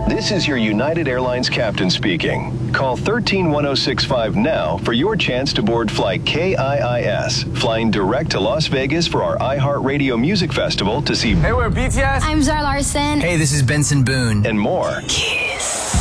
This is your United Airlines captain speaking. Call 131065 now for your chance to board flight KIIS, flying direct to Las Vegas for our iHeartRadio Music Festival to see Hey, we're BTS. I'm Zara Larson. Hey, this is Benson Boone. and more.